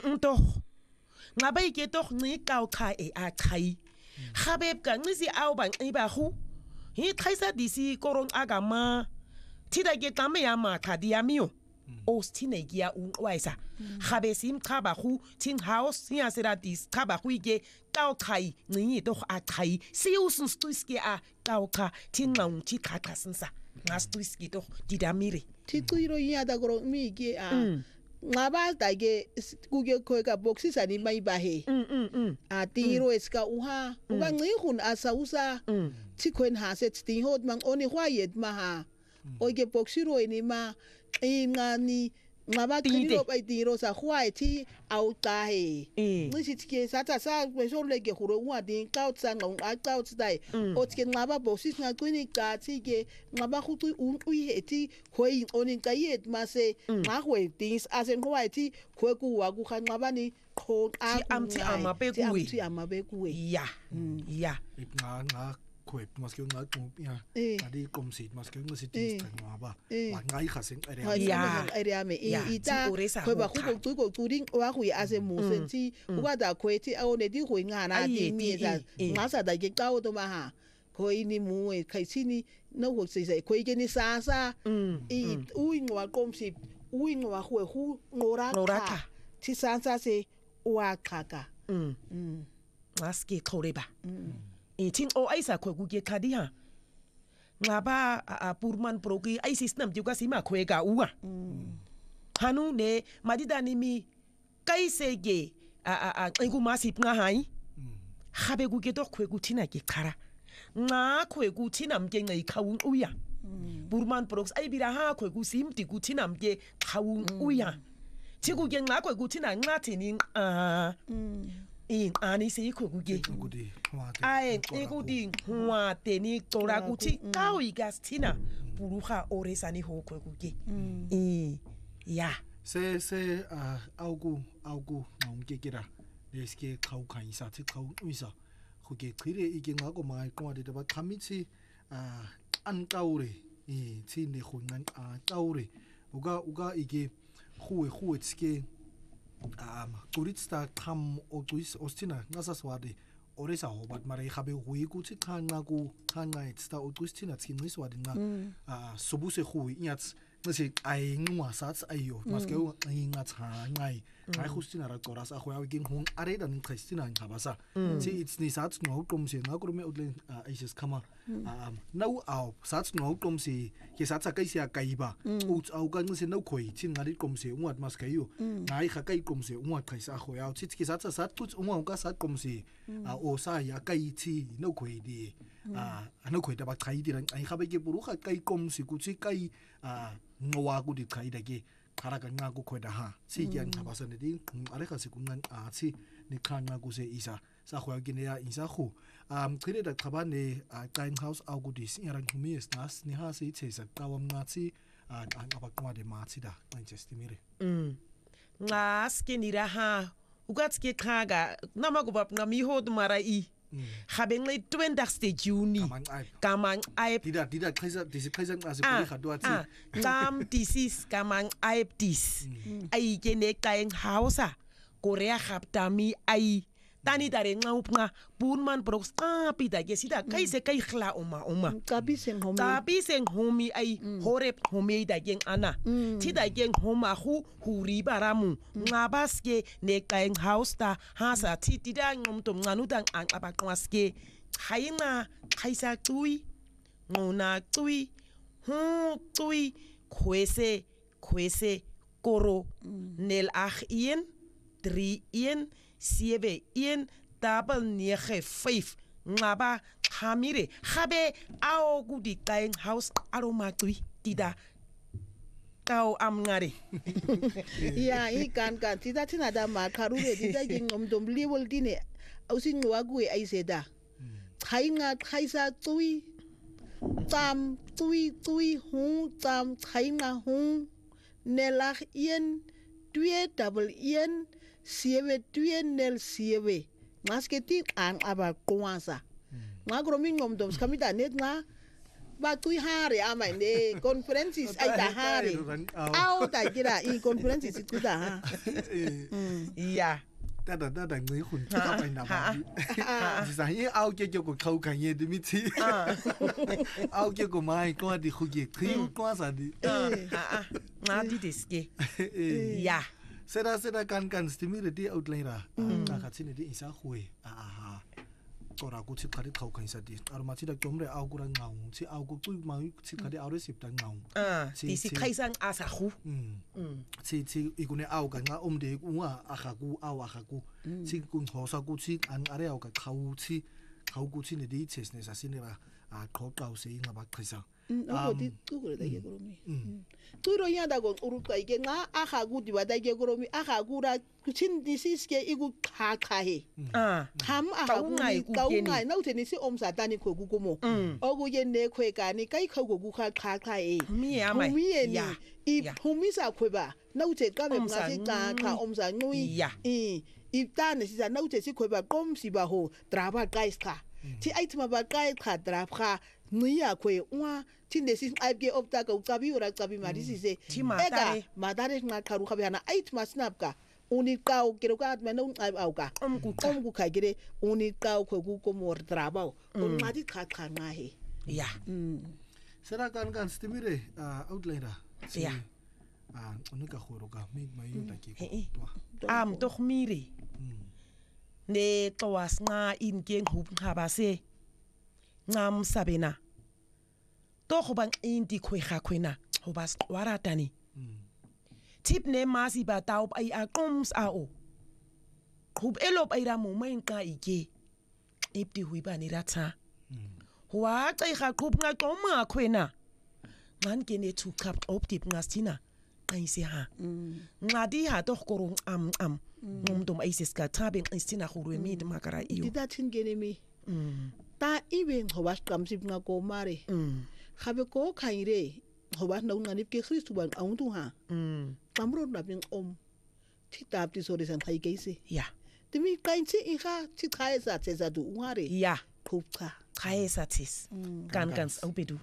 doch ngabe ke doch ngi ka kha e a khai khabeb ka ngi si au bang e ba khu hi khaisa disi korong agama tida ke tame ya ma khadi ya mio ostine gia un waisa khabe sim khaba khu tin house ya sera dis khaba khu ke ka khai ngi doch a khai si usun stuiski a ka kha tin ngong ti kha khasinsa ngastuiski doch didamire ti tuiro ya da gro mi ke a ngaba ta ke kuke ko ka boxi sa ni mai ba he a tiro eska uha uga ngi hun asa usa ti kwen ha se ti hot mang oni hwa yet ma ha o ke boxi ro ni ma ngani ngaba tiro ba tiro sa hwa ti au ta he ni si ke sa ta sa we so le ke huro wa din ka tsa ngong a ka tsai o ke ngaba boxi nga kwini ka ti ke ngaba khu tu un ui he ti khoi oni ka yet ma se nga hwe things as en hwa ti khwe ku wa ku kha ngaba ni khon a ti amabe kuwe ya nga khwep maske nga tu ya adi komsit maske nga sitis tanga ba wa ngai khaseng area me ita khwe ba khu tu ring wa khu ya se mu sen ti wa da khwe ti a one di khwe nga na di mi za nga sa da ke ka o to ma ha khoi ni mu e khai si ni no ho se khoi ke ni sa i ui ngwa komsit ui ngwa khwe khu ngora ka ti sa se wa khaka maske khoreba tin o aisa khwe ku ke khadi ha ngaba a purman proki ai system juga sima khwe ka uwa hanu ne madida ni mi kai sege a ku masip nga hai khabe ku ke to khwe ku thina ke khara nga khwe ku thina mke ngai khawun uya purman prox ai bira ha khwe ku simti ku thina mke khawun uya ti ku ke nga khwe ku thina nga thini ani se khwe ku ke ai ikudi hwa teni tora ku ti kau igastina puruha oresani ho khwe ku ke ya se augu ngom ke kira deske khau khai sa ti khau uisa khu ke khire ike nga ko mai ko de ba khamitsi an kaure ti ne khungan a kaure uga ike khuwe tske kuritsta kham o tuis ostina ngasa swade oresa hobat mara ikhabe hui kuthi khanga ku khanga itsta o tuistina tsinqi swade nga sobuse khui nyats ngase ai ngwa sats ayo maske nga tsangai ai khustina ra qorasa kho ya king hung areda ning khastina ngabasa si it's ni sats no qomse nga kurme udlen aises khama nau au sats no qomse ke satsa kaisia kaiba uts au ka ngse no khoi thin ngari qomse ungat maske yo ngai kha kai qomse ungat khaisa kho ya chit ke satsa sat tuts unga ka sat qomse o sa ya kai thi no khoi di no khoi ta ba khai di ran ai khabe ke puru kha kai qomse ku chi kai ngowa ku di khai da ke khara ka nga ku khoi da ha si kyan khabasa ne di are kha se kungan chi ni khanga ku se isa sa kho ya ya isa khu khire da khaba ne time house au ku di sin ran khumi es nas ni ha se che sa tawam nga chi an aba kwa de ma chi da Manchester mire nga skinira ha ugat ke khaga nama go bab ngami ho mara i habeng le 20th Juni kamang ai tidak kaisa disi kaisa as ko khadwa ti kam disis kamang ai dis ai gene kaeng hausa korea khaptami ai tani dare ngaupnga punman prox pita ke sida kaise kai khla uma kabi seng homi ai horep homi da geng ana ti da geng homa huri baramu ngabaske ne kaeng house ta hasa ti da ngomtom nganu dang an abaqwaske haina kaisa tui ngona tui tui kwese koro nel 8131 7 double 95 ngaba khamire khabe ao gudi kaeng house aroma tui tida kau amngare ya ikan tida tina da makarure tida ngomdom liwol dine ausin wagu ai seda khainga khaisa tui tam tui hu tam khainga hu nelach yen 2 double yen sieve nel sieve maske ti an aba kwasa ngagro min ngom dom skamita net nga batuyihare amane conferences ayidahare awu takira I conferences ikuda ya tata ngi khun ka pa na ba di sa ye au ke ko khau kan ye de mi ti au ke ko mai ko di khu ke khiu ko sa di ngadi diske ya sera kan stimule di outline ra ka ka tsine di isa khwe ora ku tsi khari khau kan sa di ar ma tsi da tomre au ku ra ngau tsi au ku tu ma tsi khari au re sip ta ngau di si khaisang asa khu tsi ikune au ka nga de unga a ku au a ku tsi kun hosa ku tsi an are au ka khau ku tsi ne di tses ne sa sine ra a kho kau se nga ba khisa di tu ko da ye goromi tu ro ya da go uru ka ige nga a ku di ba da ye goromi a ku ra chin disease ke igu kha he ham a ku ni ka unga na uteni si om satani ko ku mo ogu ye ne khwe ka ni kai kha go ku kha he mi ya mai ya I humisa khweba na ute ka be nga si ka om sa ngui I tane si na ute si khweba qom si ba ho draba guys ka ti aitima ba kai kha draba ngui ya khwe wa tinde si abge opta ka ukabi ura kabi mari si se ega madare nga kharu khabe na aitima snap ka uni ka o kero ka atma no au ka om ku ka gere uni ka khwe ku ko mor draba on ngadi kha nga he ya sera kan stimire outline ra ya onika khoro ka mi mai yo taki to khmiri ne twas nga in geng hup khaba se ngam sabena to go bang in di khwe ga khwena go bas waratani tip ne masi ba tau ai a qoms a o khub elop ai ra mo main ka ike ipti huiba ni ratha wa xai ga khub nga qoma khwena man ke ne tu kap optip ngastina qaise ha ngadi ha to korong ngomdom aises ka taben istina khurwe mi de makara iyo didatin gene mi ta iben hobas kamsip nga ko mare khabe ko khaire hobas na unani ke Kristu ban auntu ha amro na bin ti tap ti sore san khai keise ya timi kainsi iha ti khaisa tseza du ngare ya khupka khaisa tis kan au bedu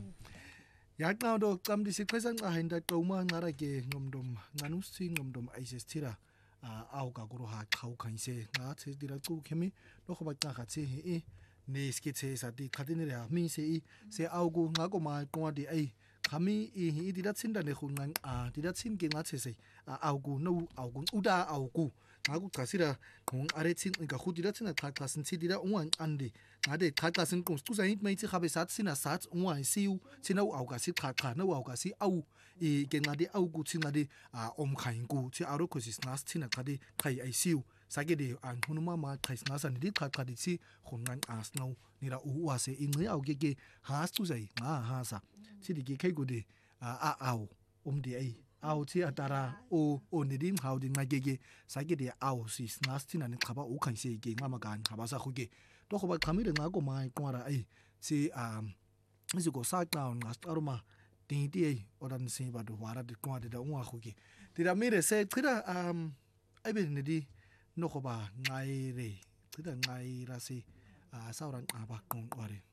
ya ka do kam di sikwesan a hinda qoma ngara ke ngomdom nganus si ngomdom aises tira au ka guru ha khau khaise nga tse dira chu khemi no khoba ka kha che he ne ski che sa di khadine ra mi se au gu nga ko ma ko di ai khami I dira tsinda ne khun ngang dira tsin ke nga che se au gu no au gu uda au gu nga gu kasira khong are tsin ka khu dira tsin ka klasin si dira unwan ande nga de ka klasin ko tu sa hit mai chi khabe sat sina sat unwan siu sina au ka si kha na au ka si au ke nga de au gu tsin nga de om khain gu chi aro ko si snas tsin ka de khai ai siu sage de an hunuma ma thais na san di kha di si khon ngang as no ni ra u wa se in au ge has tu sai nga ha sa chi di ge khai gu de au di ai au chi atara o ni dim how ding ma ge sage de au si snas tin an khaba u khan se ge nga ma kan khaba sa khu ge to khoba khami re nga ko mai ko ra ai si isi ko sa down ngas aruma tin ti ai odan se ba do wara de ko de da u khu ge ti da mi re se khira ai be ni di no khoba ngai re khida ngai ra se sa ran ba kon ko re